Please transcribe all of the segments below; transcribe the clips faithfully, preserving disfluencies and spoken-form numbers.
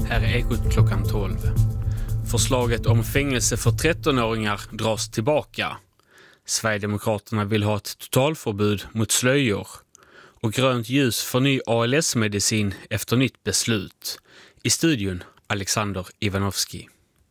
Här är Ekot klockan tolv. Förslaget om fängelse för trettonåringar dras tillbaka. Sverigedemokraterna vill ha ett totalförbud mot slöjor. Och grönt ljus för ny A L S-medicin efter nytt beslut. I studion Alexander Ivanovski.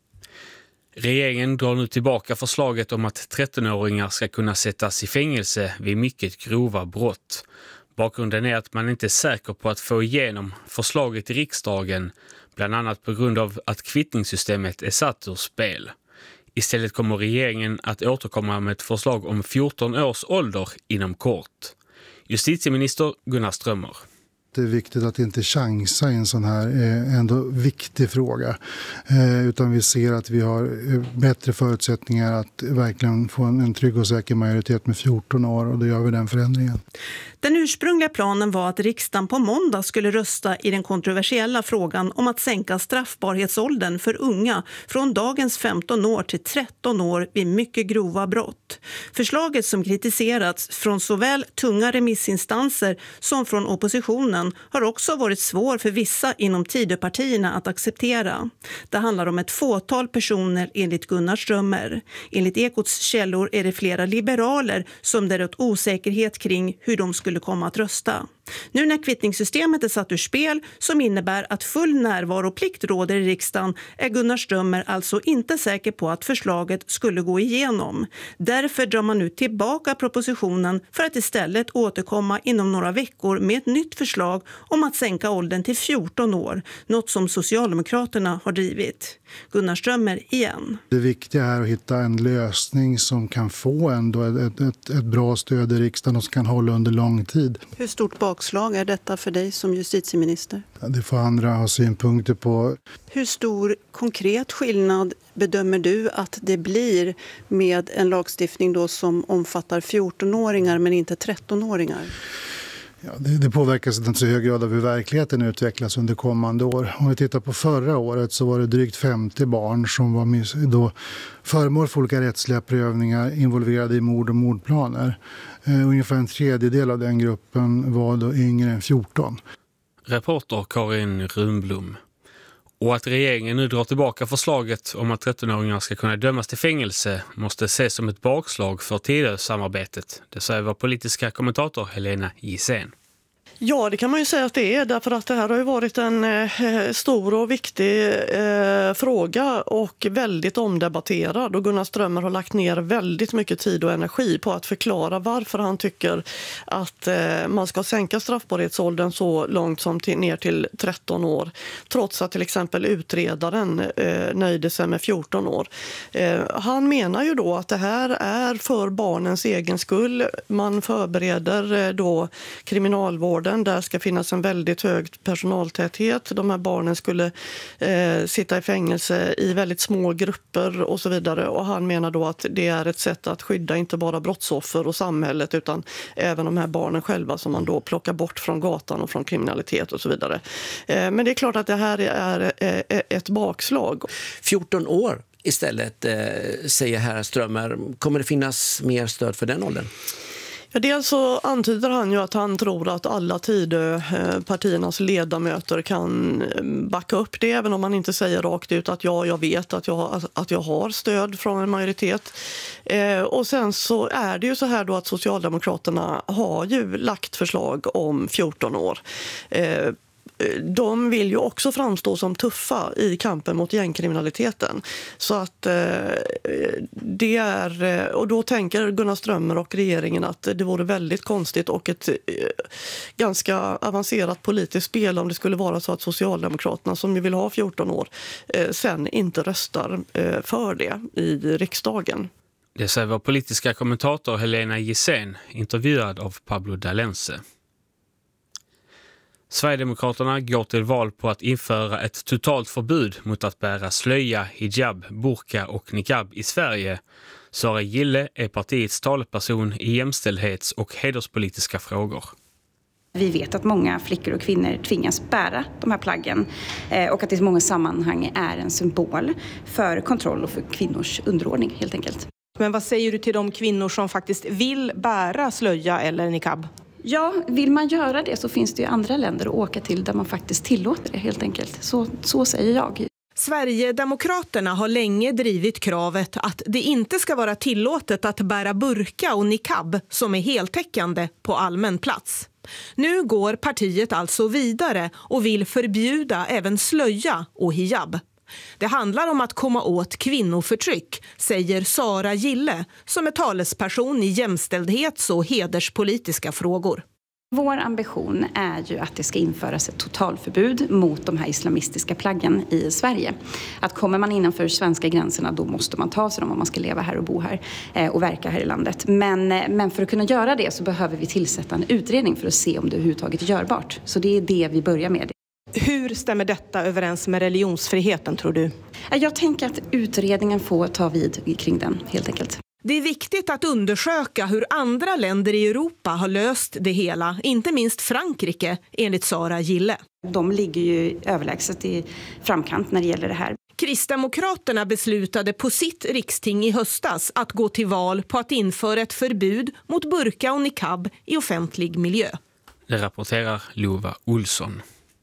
Regeringen drar nu tillbaka förslaget om att trettonåringar ska kunna sättas i fängelse vid mycket grova brott. Bakgrunden är att man inte är säker på att få igenom förslaget i riksdagen, bland annat på grund av att kvittningssystemet är satt ur spel. Istället kommer regeringen att återkomma med ett förslag om fjorton års ålder inom kort. Justitieminister Gunnar Strömmer. Det är viktigt att inte chansa i en sån här eh, ändå viktig fråga. Eh, utan vi ser att vi har bättre förutsättningar att verkligen få en, en trygg och säker majoritet med fjorton år, och då gör vi den förändringen. Den ursprungliga planen var att riksdagen på måndag skulle rösta i den kontroversiella frågan om att sänka straffbarhetsåldern för unga från dagens femton år till tretton år vid mycket grova brott. Förslaget, som kritiserats från såväl tunga remissinstanser som från oppositionen, har också varit svår för vissa inom Tidöpartierna att acceptera. Det handlar om ett fåtal personer enligt Gunnar Strömmer. Enligt Ekots källor är det flera liberaler som där åt osäkerhet kring hur de skulle komma att rösta. Nu när kvittningssystemet är satt ur spel, som innebär att full närvaroplikt råder i riksdagen, är Gunnar Strömmer alltså inte säker på att förslaget skulle gå igenom. Därför drar man nu tillbaka propositionen för att istället återkomma inom några veckor med ett nytt förslag om att sänka åldern till fjorton år, något som Socialdemokraterna har drivit. Gunnar Strömmer igen. Det viktiga är att hitta en lösning som kan få ändå ett, ett, ett bra stöd i riksdagen och som kan hålla under lång tid. Hur stort bakslag är detta för dig som justitieminister? Det får andra ha synpunkter på. Hur stor konkret skillnad bedömer du att det blir med en lagstiftning då som omfattar fjortonåringar men inte trettonåringar? Ja, det, det påverkas inte så hög grad av hur verkligheten utvecklas under kommande år. Om vi tittar på förra året så var det drygt femtio barn som var då föremål för olika rättsliga prövningar involverade i mord och mordplaner. Eh, ungefär en tredjedel av den gruppen var då yngre än fjorton. Reporter Karin Runblom. Och att regeringen nu drar tillbaka förslaget om att trettonåringar ska kunna dömas till fängelse måste ses som ett bakslag för Tidösamarbetet. Det säger vår politiska kommentator Helena Gissén. Ja, det kan man ju säga att det är, därför att det här har ju varit en eh, stor och viktig eh, fråga och väldigt omdebatterad, och Gunnar Strömmer har lagt ner väldigt mycket tid och energi på att förklara varför han tycker att eh, man ska sänka straffbarhetsåldern så långt som till, ner till tretton år, trots att till exempel utredaren eh, nöjde sig med fjorton år. Eh, han menar ju då att det här är för barnens egen skull. Man förbereder eh, då kriminalvården. Där ska finnas en väldigt hög personaltäthet. De här barnen skulle eh, sitta i fängelse i väldigt små grupper och så vidare. Och han menar då att det är ett sätt att skydda inte bara brottsoffer och samhället utan även de här barnen själva som man då plockar bort från gatan och från kriminalitet och så vidare. Eh, men det är klart att det här är eh, ett bakslag. fjorton år istället, eh, säger herr Strömmer. Kommer det finnas mer stöd för den åldern? Ja, dels så antyder han ju att han tror att alla Tidöpartiernas ledamöter kan backa upp det, även om man inte säger rakt ut att ja, jag vet att jag, att jag har stöd från en majoritet. Eh, och sen så är det ju så här då att Socialdemokraterna har ju lagt förslag om fjorton år. Eh, De vill ju också framstå som tuffa i kampen mot gängkriminaliteten. Så att eh, det är, och då tänker Gunnar Strömmer och regeringen att det vore väldigt konstigt och ett eh, ganska avancerat politiskt spel om det skulle vara så att Socialdemokraterna, som ju vill ha fjorton år, eh, sen inte röstar eh, för det i riksdagen. Det säger vår politiska kommentator Helena Gissén, intervjuad av Pablo Dalense. Sverigedemokraterna går till val på att införa ett totalt förbud mot att bära slöja, hijab, burka och niqab i Sverige. Sara Gille är partiets talperson i jämställdhets- och hederspolitiska frågor. Vi vet att många flickor och kvinnor tvingas bära de här plaggen och att det i många sammanhang är en symbol för kontroll och för kvinnors underordning helt enkelt. Men vad säger du till de kvinnor som faktiskt vill bära slöja eller niqab? Ja, vill man göra det så finns det ju andra länder att åka till där man faktiskt tillåter det helt enkelt. Så, så säger jag. Sverigedemokraterna har länge drivit kravet att det inte ska vara tillåtet att bära burka och niqab som är heltäckande på allmän plats. Nu går partiet alltså vidare och vill förbjuda även slöja och hijab. Det handlar om att komma åt kvinnoförtryck, säger Sara Gille som är talesperson i jämställdhets- och hederspolitiska frågor. Vår ambition är ju att det ska införas ett totalförbud mot de här islamistiska plaggen i Sverige. Att kommer man innanför svenska gränserna då måste man ta sig dem om man ska leva här och bo här och verka här i landet. Men, men för att kunna göra det så behöver vi tillsätta en utredning för att se om det överhuvudtaget är görbart. Så det är det vi börjar med. Hur stämmer detta överens med religionsfriheten tror du? Jag tänker att utredningen får ta vid kring den helt enkelt. Det är viktigt att undersöka hur andra länder i Europa har löst det hela, inte minst Frankrike, enligt Sara Gille. De ligger ju överlägset i framkant när det gäller det här. Kristdemokraterna beslutade på sitt riksting i höstas att gå till val på att införa ett förbud mot burka och niqab i offentlig miljö. Det rapporterar Lova Olsson.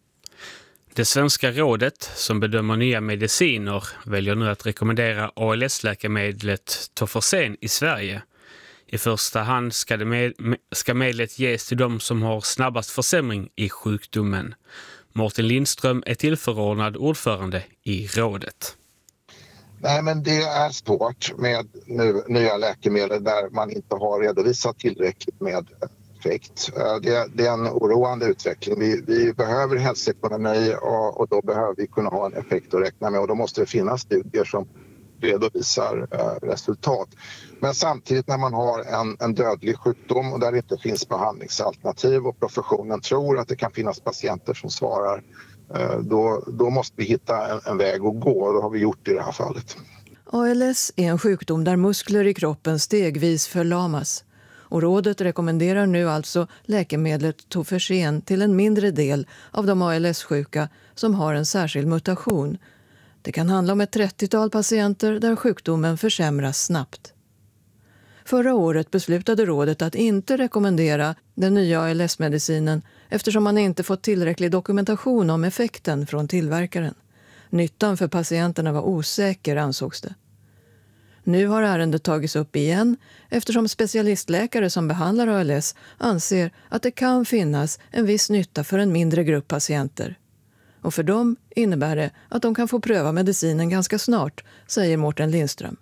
Det svenska rådet som bedömer nya mediciner väljer nu att rekommendera A L S-läkemedlet Tofersen i Sverige. I första hand ska, det med, ska medlet ges till de som har snabbast försämring i sjukdomen. Martin Lindström är tillförordnad ordförande i rådet. Nej, men det är svårt med nu, nya läkemedel där man inte har redovisat tillräckligt med effekt. Det, det är en oroande utveckling. Vi, vi behöver hälsoekonomi och, och då behöver vi kunna ha en effekt att räkna med och då måste det finnas studier som redovisar eh, resultat. Men samtidigt när man har en, en dödlig sjukdom och där det inte finns behandlingsalternativ och professionen tror att det kan finnas patienter som svarar, eh, då, då måste vi hitta en, en väg att gå och det har vi gjort i det här fallet. A L S är en sjukdom där muskler i kroppen stegvis förlamas. Och rådet rekommenderar nu alltså läkemedlet Tofersen till en mindre del av de A L S-sjuka som har en särskild mutation. Det kan handla om ett trettiotal patienter där sjukdomen försämras snabbt. Förra året beslutade rådet att inte rekommendera den nya A L S-medicinen eftersom man inte fått tillräcklig dokumentation om effekten från tillverkaren. Nyttan för patienterna var osäker, ansågs det. Nu har ärendet tagits upp igen eftersom specialistläkare som behandlar A L S anser att det kan finnas en viss nytta för en mindre grupp patienter. Och för dem innebär det att de kan få pröva medicinen ganska snart, säger Mårten Lindström.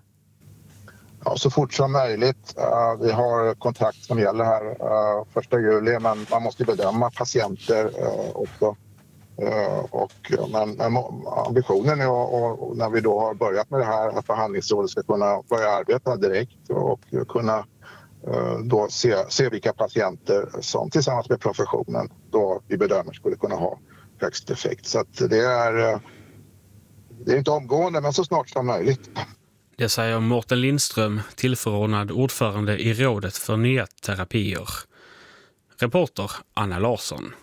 Ja, så fort som möjligt. Uh, vi har kontrakt som gäller här uh, första juli men man måste bedöma patienter uh, också. Uh, och, men, men ambitionen är och, och när vi då har börjat med det här att behandlingsrådet ska kunna börja arbeta direkt och kunna uh, då se, se vilka patienter som tillsammans med professionen då vi bedömer skulle kunna ha högst effekt. Så att det är, uh, det är inte omgående men så snart som möjligt. Det säger Mårten Lindström, tillförordnad ordförande i rådet för nya terapier. Reporter Anna Larsson.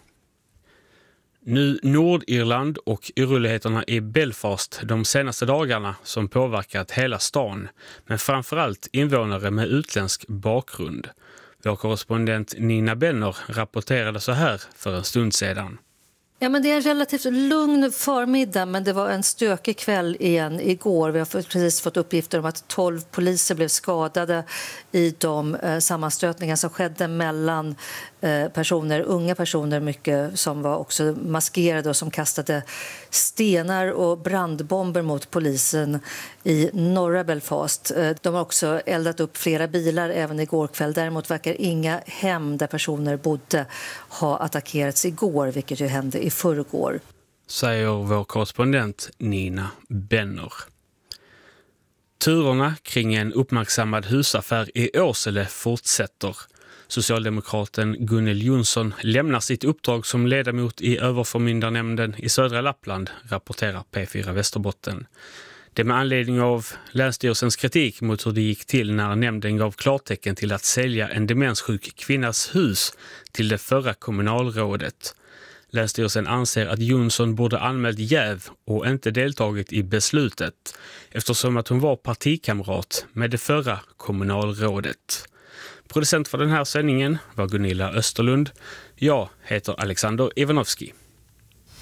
Nu Nordirland och oroligheterna i Belfast de senaste dagarna som påverkat hela stan, men framförallt invånare med utländsk bakgrund. Vår korrespondent Nina Benner rapporterade så här för en stund sedan. Ja, men det är en relativt lugn förmiddag, men det var en stökig kväll igen igår. Vi har precis fått uppgifter om att tolv poliser blev skadade i de eh, sammanstötningar som skedde mellan eh, personer, unga personer mycket, som var också maskerade och som kastade stenar och brandbomber mot polisen i norra Belfast. Eh, de har också eldat upp flera bilar även igår kväll. Däremot verkar inga hem där personer bodde ha attackerats igår, vilket ju hände i förrgår. Säger vår korrespondent Nina Benner. Turerna kring en uppmärksammad husaffär i Åsele fortsätter. Socialdemokraten Gunnel Jonsson lämnar sitt uppdrag som ledamot i överförmyndarnämnden i södra Lappland, rapporterar P fyra Västerbotten. Det med anledning av Länsstyrelsens kritik mot hur det gick till när nämnden gav klartecken till att sälja en demenssjuk kvinnas hus till det förra kommunalrådet. Länsstyrelsen anser att Jonsson borde anmält jäv och inte deltagit i beslutet eftersom att hon var partikamrat med det förra kommunalrådet. Producent för den här sändningen var Gunilla Österlund. Jag heter Alexander Ivanovski.